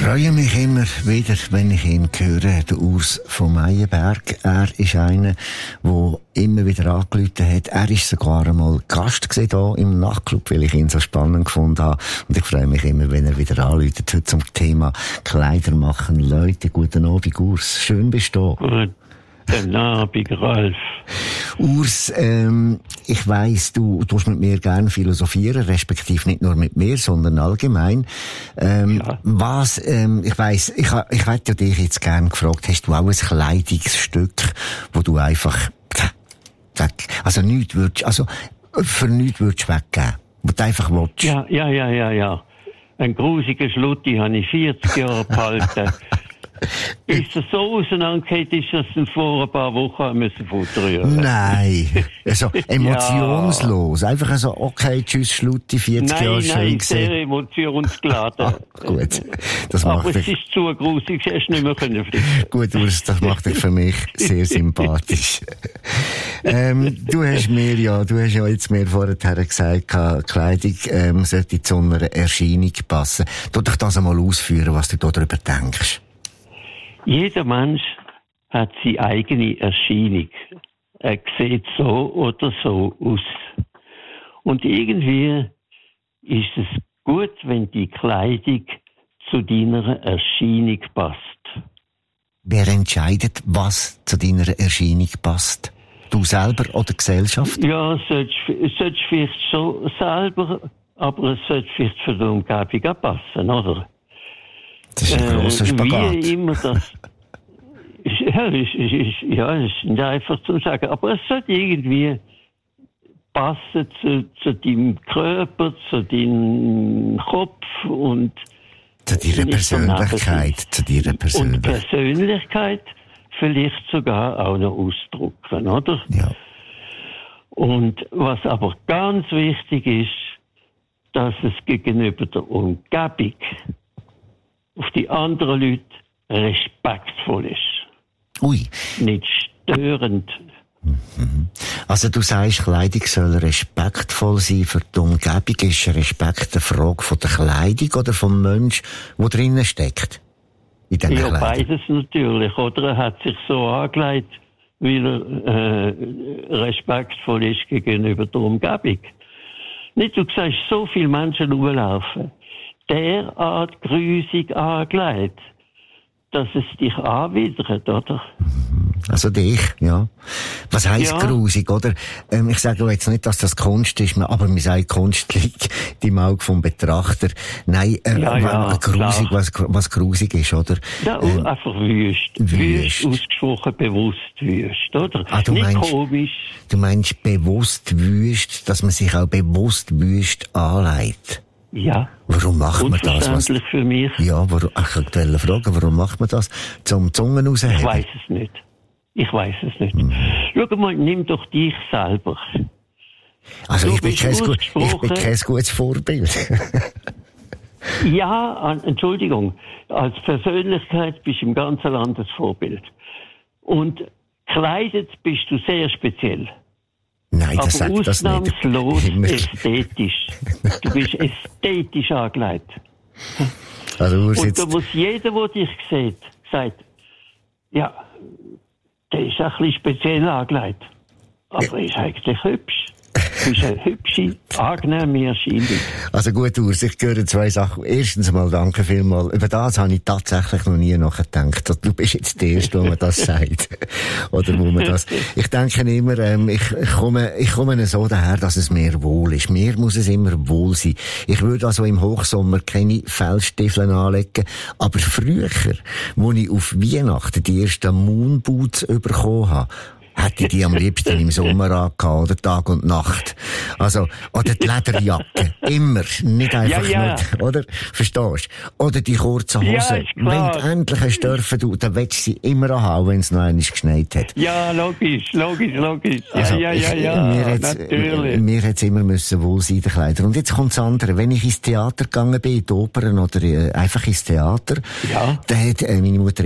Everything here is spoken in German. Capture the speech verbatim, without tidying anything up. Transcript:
freue mich immer wieder, wenn ich ihn höre, der Urs von Meienberg. Er ist einer, der immer wieder angerufen hat. Er ist sogar einmal Gast gewesen hier im Nachtclub, weil ich ihn so spannend gefunden habe. Und ich freue mich immer, wenn er wieder anruft, heute zum Thema Kleider machen. Leute, guten Abend, Urs. Schön bist du da. Guten Abend, Ralf. Urs, ähm, ich weiss, du tust mit mir gerne philosophieren, respektive nicht nur mit mir, sondern allgemein. Ähm, ja. Was, ähm, ich weiss, ich, ich hätte dich jetzt gerne gefragt, hast du auch ein Kleidungsstück, wo du einfach, also nichts würdest, also für nichts würdest weggeben, wo du einfach willst? Ja, ja, ja, ja, ja. Ein grusiger Schlutti habe ich vierzig Jahre behalten. Ist er so auseinandergeht, ist das vor ein paar Wochen müssen futurieren. Nein, also emotionslos. Ja. Einfach so, okay, tschüss, Schlutti, vierzig Jahre schön Nein, gesehen. sehr emotionsgeladen. Ah, gut. Das macht Aber dich... es ist zu grusig, es hast du nicht mehr können fliegen. Gut, Urs, das macht dich für mich sehr sympathisch. ähm, du hast mir ja, du hast ja jetzt mir vorher gesagt, Kleidung ähm, sollte zu einer Erscheinung passen. Tu dich das einmal ausführen, was du darüber denkst. Jeder Mensch hat seine eigene Erscheinung. Er sieht so oder so aus. Und irgendwie ist es gut, wenn die Kleidung zu deiner Erscheinung passt. Wer entscheidet, was zu deiner Erscheinung passt? Du selber oder die Gesellschaft? Ja, es sollte vielleicht schon selber, aber es sollte vielleicht für die Umgebung auch passen, oder? Das ist ein grosser Spagat. Wie immer das... ja, es ist, ja, es ist nicht einfach zu sagen. Aber es sollte irgendwie passen zu, zu deinem Körper, zu deinem Kopf und... Zu deiner Persönlichkeit, zu deiner Persönlichkeit. Und Persönlichkeit vielleicht sogar auch noch ausdrücken, oder? Ja. Und was aber ganz wichtig ist, dass es gegenüber der Umgebung auf die anderen Leute respektvoll ist. Ui. Nicht störend. Mhm. Also du sagst, Kleidung soll respektvoll sein für die Umgebung. Ist Respekt eine Frage von der Kleidung oder vom Mensch, der drinnen steckt? In dieser Ja, Kleidung? beides natürlich. Oder er hat sich so angelegt, weil er äh, respektvoll ist gegenüber der Umgebung. Nicht, du siehst so viele Menschen rumlaufen, derart grusig angelegt, dass es dich anwidert, oder? Also dich, ja. Was heisst ja. grusig, oder? Ähm, ich sage jetzt nicht, dass das Kunst ist, aber man sagt, Kunst liegt im Auge vom Betrachter. Nein, äh, ja, ja, grusig, was, was grusig ist, oder? Ja, ähm, einfach wüst. Wüst. Wüst, ausgesprochen bewusst wüst, oder? Ah, du nicht meinst, komisch. Du meinst bewusst wüst, dass man sich auch bewusst wüst anlegt? Ja. Warum macht man das? Unverständlich für mich. Ja, warum, ach, ich wollte fragen, warum macht man das? Zum Zungen rausheben? Ich weiss es nicht. Ich weiss es nicht. Mhm. Schau mal, nimm doch dich selber. Also du ich bin, kein gut, ich bin kein gutes Vorbild. Ja, Entschuldigung. Als Persönlichkeit bist du im ganzen Land das Vorbild. Und gekleidet bist du sehr speziell. Nein, das aber sagt das nicht. Ausnahmslos ästhetisch. Du bist ästhetisch angelegt. Also, und da muss jeder, der dich sieht, sagt, ja, der ist ein bisschen speziell angelegt. Aber er ist eigentlich hübsch. Du bist eine hübsche, angenehme Erscheinung. Also gut, Urs, ich höre zwei Sachen. Erstens mal, danke vielmals. Über das habe ich tatsächlich noch nie nachgedacht. Du bist jetzt der Erste, wo man das sagt. Oder wo man das... Ich denke immer, ähm, ich, ich komme, ich komme so daher, dass es mir wohl ist. Mir muss es immer wohl sein. Ich würde also im Hochsommer keine Feldstiefel anlegen. Aber früher, wo ich auf Weihnachten die ersten Moonboots bekommen habe, hätte ich die am liebsten im Sommer angehabt, oder Tag und Nacht. Also, oder die Lederjacke. Immer. Nicht einfach ja, ja. nur, oder? Verstehst du? Oder die kurzen Hosen. Ja, wenn du endlich hast dürfen, du, dann willst du sie immer anhaben, wenn es noch einmal geschneit hat. Ja, logisch, logisch, logisch. Ja, also, ja, ja, ich, ja, mir natürlich. Mir hat's immer müssen wohl sein, die Kleider. Und jetzt kommt das andere. Wenn ich ins Theater gegangen bin, in die Opern oder äh, einfach ins Theater, ja. dann hat äh, meine Mutter